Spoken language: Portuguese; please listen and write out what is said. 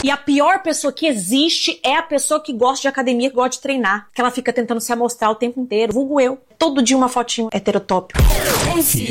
E a pior pessoa que existe é a pessoa que gosta de academia, que gosta de treinar. Que ela fica tentando se amostrar o tempo inteiro. Vulgo eu. Todo dia uma fotinho heterotópico.